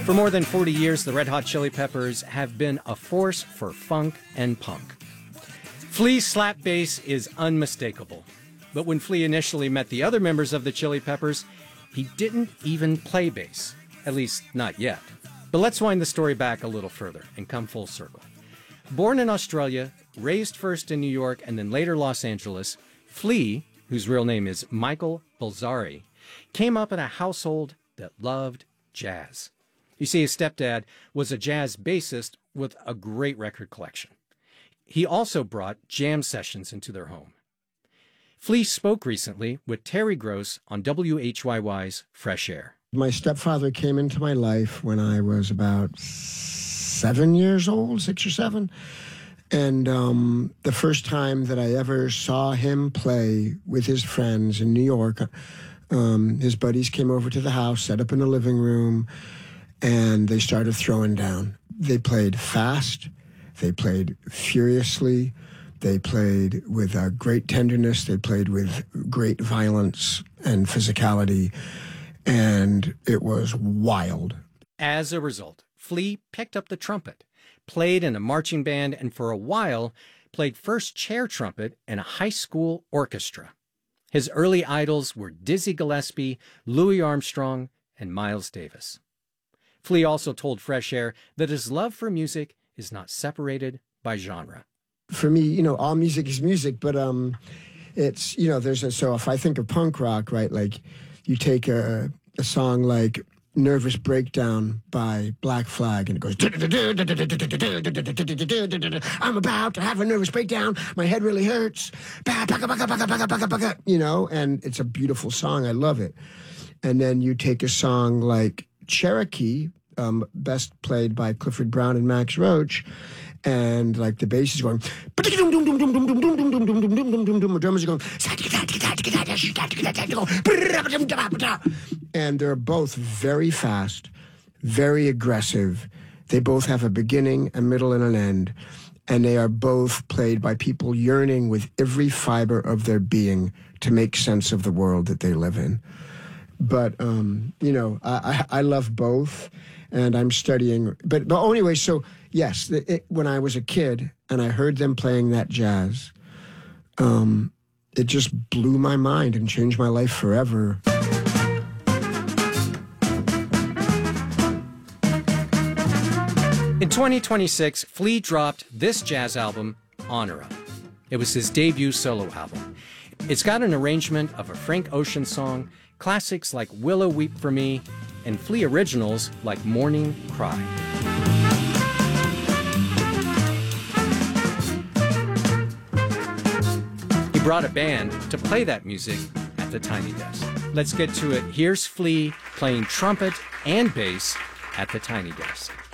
For more than 40 years, the Red Hot Chili Peppers have been a force for funk and punk. Flea's slap bass is unmistakable. But when Flea initially met the other members of the Chili Peppers, he didn't even play bass. At least, not yet. But let's wind the story back a little further and come full circle. Born in Australia, raised first in New York and then later Los Angeles, Flea, whose real name is Michael Balzari, came up in a household that loved jazz. You see, his stepdad was a jazz bassist with a great record collection. He also brought jam sessions into their home. Flea spoke recently with Terry Gross on WHYY's Fresh Air. My stepfather came into my life when I was about 7 years old, 6 or 7. And the first time that I ever saw him play with his friends in New York, his buddies came over to the house, set up in the living room, and they started throwing down. They played fast, they played furiously, they played with great tenderness, they played with great violence and physicality, and it was wild. As a result, Flea picked up the trumpet, played in a marching band, and for a while played first chair trumpet in a high school orchestra. His early idols were Dizzy Gillespie, Louis Armstrong, and Miles Davis. Flea also told Fresh Air that his love for music is not separated by genre. For me, all music is music, but it's, so if I think of punk rock, right, like you take a song like Nervous Breakdown by Black Flag, and it goes, I'm about to have a nervous breakdown, my head really hurts, and it's a beautiful song, I love it. And then you take a song like Cherokee, best played by Clifford Brown and Max Roach, and like the bass is going, the drummers are going, and they're both very fast, very aggressive. They both have a beginning, a middle, and an end, and they are both played by people yearning with every fiber of their being to make sense of the world that they live in. But, I love both, and I'm studying. But anyway, so, yes, when I was a kid and I heard them playing that jazz, it just blew my mind and changed my life forever. In 2026, Flea dropped this jazz album, Honor Up. It was his debut solo album. It's got an arrangement of a Frank Ocean song, classics like Willow Weep for Me, and Flea originals like Morning Cry. He brought a band to play that music at the Tiny Desk. Let's get to it. Here's Flea playing trumpet and bass at the Tiny Desk.